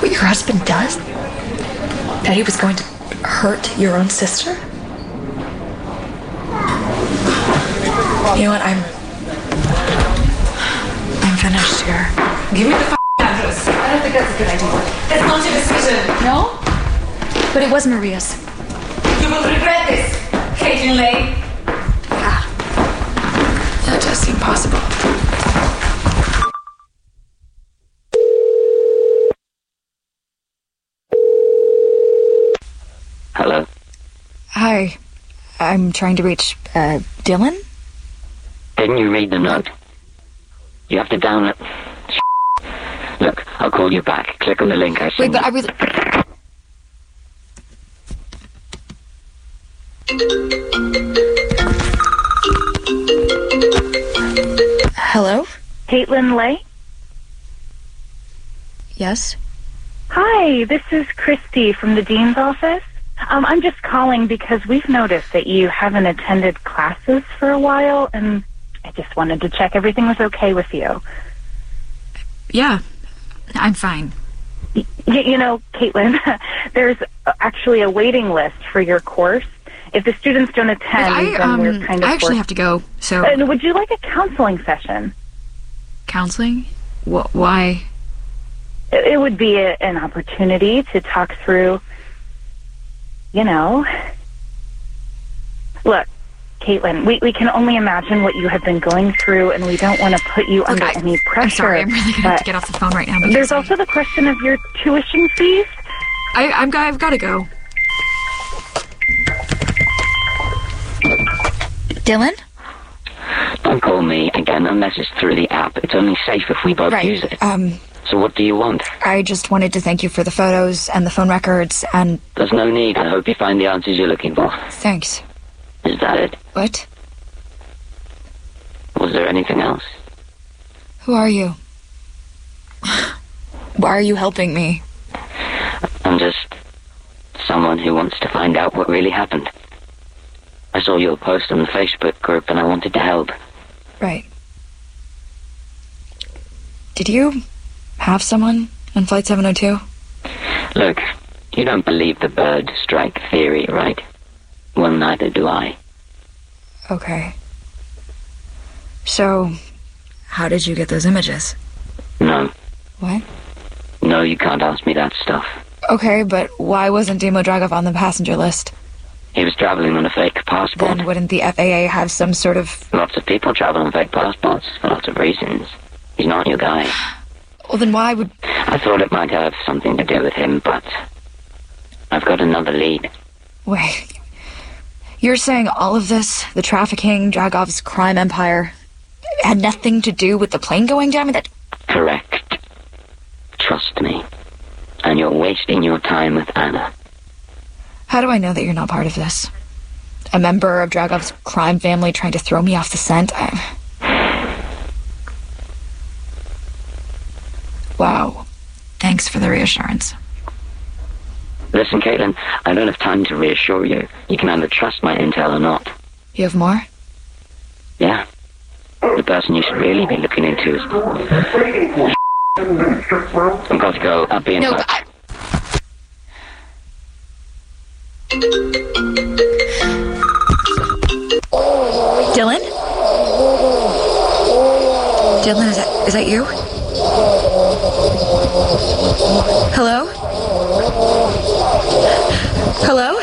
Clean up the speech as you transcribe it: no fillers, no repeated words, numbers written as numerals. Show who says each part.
Speaker 1: that what your husband does? That he was going to hurt your own sister? You know what, I'm finished here.
Speaker 2: Give me the address. I don't think that's a good idea. That's not your decision.
Speaker 1: No? But it was Maria's.
Speaker 2: You will regret this, Caitlin Lay.
Speaker 1: Yeah. That does seem possible.
Speaker 3: Hello?
Speaker 1: Hi. I'm trying to reach, Dylan?
Speaker 3: Didn't you read the note? You have to download... Look, I'll call you back. Click on the link I sent.
Speaker 1: Wait, but I really... Hello?
Speaker 4: Caitlin Lay?
Speaker 1: Yes?
Speaker 4: Hi, this is Christy from the Dean's office. I'm just calling because we've noticed that you haven't attended classes for a while, and I just wanted to check everything was okay with you.
Speaker 1: Yeah, I'm fine.
Speaker 4: You know, Caitlin, there's actually a waiting list for your course. If the students don't attend, then we're kind of...
Speaker 1: I actually have to go, so...
Speaker 4: would you like a counseling session?
Speaker 1: Counseling? Why?
Speaker 4: It would be an opportunity to talk through, you know... Look, Caitlin, we can only imagine what you have been going through, and we don't want to put you under any pressure.
Speaker 1: I'm sorry, I'm really going to have to get off the phone right now.
Speaker 4: There's also the question of your tuition fees.
Speaker 1: I've got to go. Dylan?
Speaker 3: Don't call me again unless it's through the app. It's only safe if we both use it. So what do you want?
Speaker 1: I just wanted to thank you for the photos and the phone records and...
Speaker 3: There's no need. I hope you find the answers you're looking for.
Speaker 1: Thanks.
Speaker 3: Is that it?
Speaker 1: What?
Speaker 3: Was there anything else?
Speaker 1: Who are you? Why are you helping me?
Speaker 3: I'm just someone who wants to find out what really happened. I saw your post on the Facebook group and I wanted to help.
Speaker 1: Right. Did you have someone on Flight 702?
Speaker 3: Look, you don't believe the bird strike theory, right? Well, neither do I.
Speaker 1: Okay. So, how did you get those images?
Speaker 3: No.
Speaker 1: What?
Speaker 3: No, you can't ask me that stuff.
Speaker 1: Okay, but why wasn't Dimo Dragov on the passenger list?
Speaker 3: He was traveling on a fake passport.
Speaker 1: Then wouldn't the FAA have some sort of...
Speaker 3: Lots of people travel on fake passports for lots of reasons. He's not your guy.
Speaker 1: Well, then why would...
Speaker 3: I thought it might have something to do with him, but I've got another lead.
Speaker 1: Wait. You're saying all of this, the trafficking, Dragov's crime empire, had nothing to do with the plane going down? That...
Speaker 3: Correct. Trust me. And you're wasting your time with Anna.
Speaker 1: How do I know that you're not part of this? A member of Dragov's crime family trying to throw me off the scent? Wow. Thanks for the reassurance.
Speaker 3: Listen, Caitlin, I don't have time to reassure you. You can either trust my intel or not.
Speaker 1: You have more?
Speaker 3: Yeah. The person you should really be looking into is... I've got to go. I'll be in touch.
Speaker 1: But Dylan? Dylan, is that you? Hello? Hello?